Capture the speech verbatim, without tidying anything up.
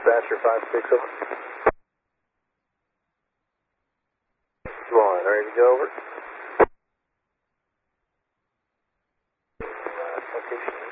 dispatcher five six over. One, ready to go over. Uh, location